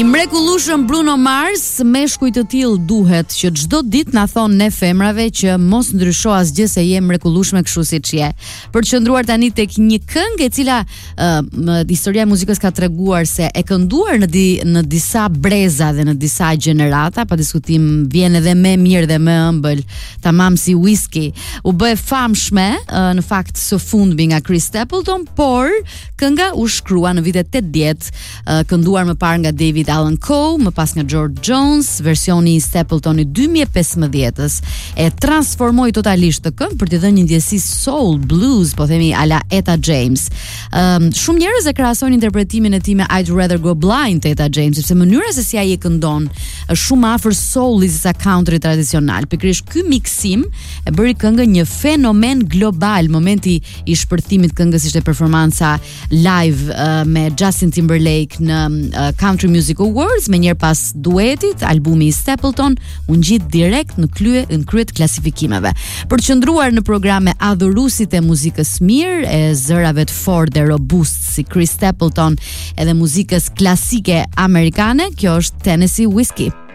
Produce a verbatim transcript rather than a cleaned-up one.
I mrekullueshëm Bruno Mars, meshkuj të tillë duhet që çdo ditë na thon ne femrave që mos ndrysho asgjë se je mrekullueshme kështu siç je. Për të qëndruar tani tek një këngë e cila uh, historia e muzikës ka treguar se e kënduar në di, në disa breza dhe në disa gjenerata, pa diskutim vjen edhe më mirë dhe më ëmbël, tamam si whisky. U bë famshme uh, në fakt së fundmi nga Chris Stapleton, por kënga u shkrua në vitet tetëdhjetë, uh, kënduar më parë nga David Alan Coe, më pas nga George Jones. Versioni i Stapletonit dy mijë e pesëmbëdhjetës e transformoi totalisht të këngë për t'i dhënë një ndjesi soul, blues, po themi ala Etta James. Um, shumë njerëz e krahasojnë interpretimin e tij me I'd Rather Go Blind të Etta James, sepse mënyra se si ai e këndon është shumë afër soulit se sa country tradicional. Pikërisht ky miksim e bëri këngën një fenomen global. Momenti i shpërthimit këngës ishte performanca live uh, me Justin Timberlake në uh, Country Music Awards, me njerë pas duetit, albumi i Stapleton u ngjit direkt në krye në kryet klasifikimeve. Për të qëndruar në programe adhuruesit e muzikës mirë, e zërave të fortë dhe robust si Chris Stapleton, edhe muzikës klasike amerikane, kjo është Tennessee Whiskey.